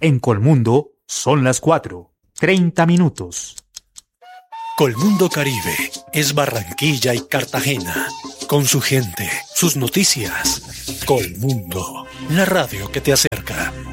En Colmundo son las 4:30. Colmundo Caribe es Barranquilla y Cartagena, con su gente, sus noticias. Colmundo, la radio que te acerca.